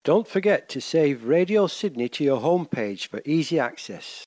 Don't forget to save Radio Sydney to your homepage for easy access.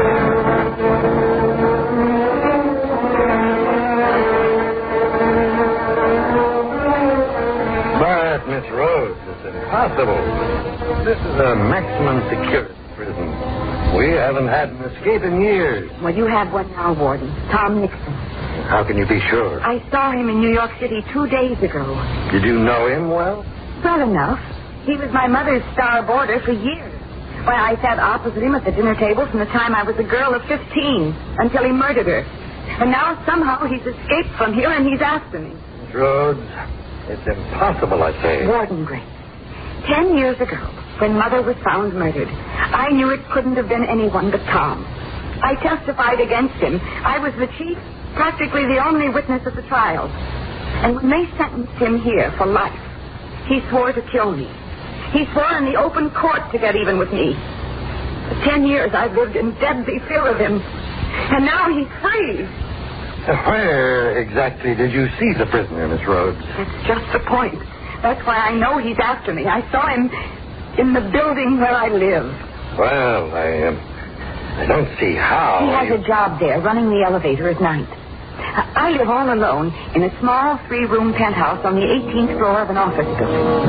But, Miss Rhodes, it's impossible. This is a maximum security prison. We haven't had an escape in years. Well, you have one now, Warden. Tom Nixon. How can you be sure? I saw him in New York City 2 days ago. Did you know him well? Well enough. He was my mother's star boarder for years. Why, I sat opposite him at the dinner table from the time I was a girl of 15 until he murdered her. And now somehow he's escaped from here and he's after me. Miss Rhodes, it's impossible, I say. Warden Gray, 10 years ago, when Mother was found murdered, I knew it couldn't have been anyone but Tom. I testified against him. I was the chief, practically the only witness at the trial. And when they sentenced him here for life, he swore to kill me. He swore in the open court to get even with me. For 10 years I've lived in deadly fear of him. And now he's free. Where exactly did you see the prisoner, Miss Rhodes? That's just the point. That's why I know he's after me. I saw him in the building where I live. Well, I don't see how. He has a job there, running the elevator at night. I live all alone in a small 3-room penthouse on the 18th floor of an office building.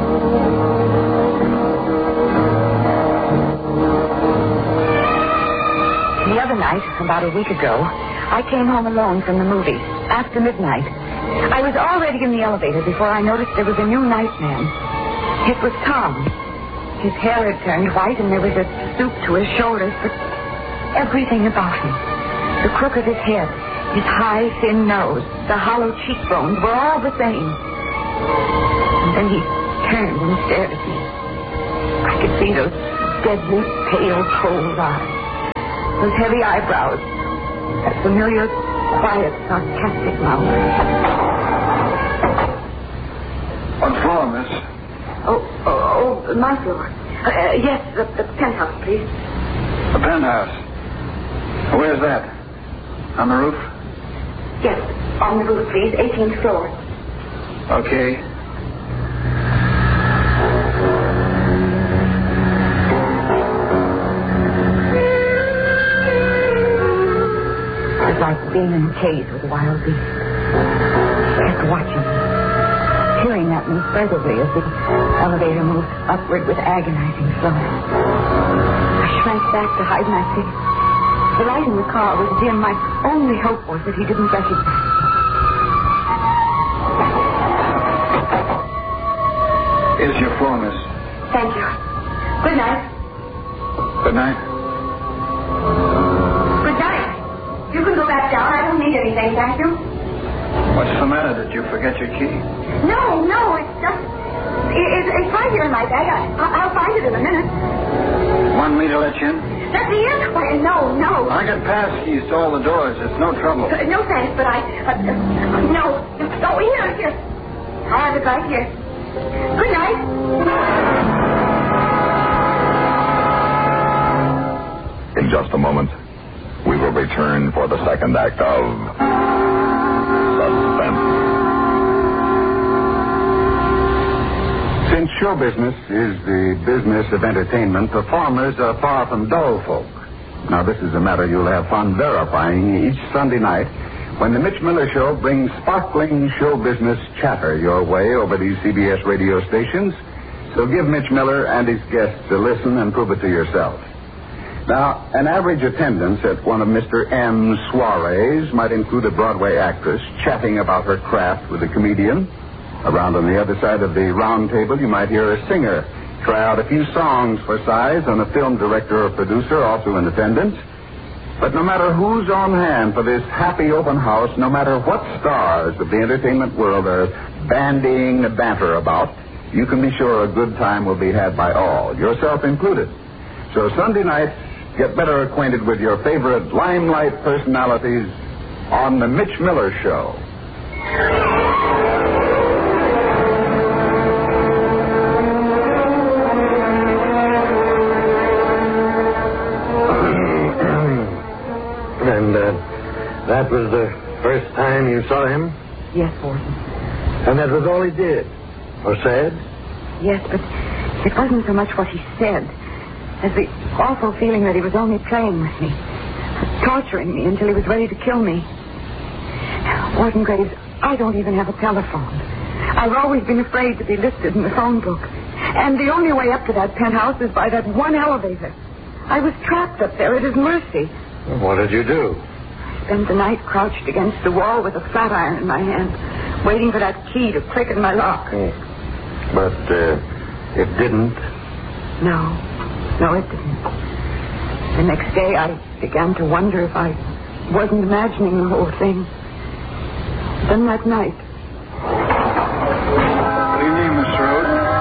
The other night, about a week ago, I came home alone from the movies, after midnight. I was already in the elevator before I noticed there was a new night man. It was Tom. His hair had turned white and there was a stoop to his shoulders, but everything about him, the crook of his head, his high, thin nose, the hollow cheekbones were all the same. And then he turned and stared at me. I could see those deadly, pale, cold eyes, those heavy eyebrows, that familiar, quiet, sarcastic mouth. What floor, miss? Oh, my floor. Yes, the penthouse, please. The penthouse. Where's that? On the roof? Yes, on the roof, please. 18th floor. Okay. It's like being in a cage with a wild beast. Kept watching me, hearing that move furtively as the elevator moved upward with agonizing flow. I shrank back to hide my face. The light in the car was dim. My only hope was that he didn't recognize me. Here's your floor, miss. Thank you. Good night. Good night. Good night. You can go back down. I don't need anything, thank you. What's the matter? Did you forget your key? No, it's just... It's right here in my bag. I'll find it in a minute. Want me to let you in? Let me in? Why, no. I got pass keys to all the doors. It's no trouble. No, thanks, but no. Oh, here. I have it right here. Good night. In just a moment, we will return for the second act of Suspense. Since show business is the business of entertainment, performers are far from dull folk. Now, this is a matter you'll have fun verifying each Sunday night when the Mitch Miller Show brings sparkling show business chatter your way over these CBS radio stations. So give Mitch Miller and his guests a listen and prove it to yourself. Now, an average attendance at one of Mr. M's soirees might include a Broadway actress chatting about her craft with a comedian. Around on the other side of the round table, you might hear a singer try out a few songs for size and a film director or producer also in attendance. But no matter who's on hand for this happy open house, no matter what stars of the entertainment world are bandying the banter about, you can be sure a good time will be had by all, yourself included. So Sunday night, get better acquainted with your favorite limelight personalities on The Mitch Miller Show. And that was the first time you saw him? Yes, Warden. And that was all he did? Or said? Yes, but It wasn't so much what he said as the awful feeling that he was only playing with me, torturing me until he was ready to kill me. Warden Graves, I don't even have a telephone. I've always been afraid to be listed in the phone book. And the only way up to that penthouse is by that one elevator. I was trapped up there at his mercy. Well, what did you do? I spent the night crouched against the wall with a flat iron in my hand, waiting for that key to click in my lock. But it didn't? No, it didn't. The next day, I began to wonder if I wasn't imagining the whole thing. Then that night,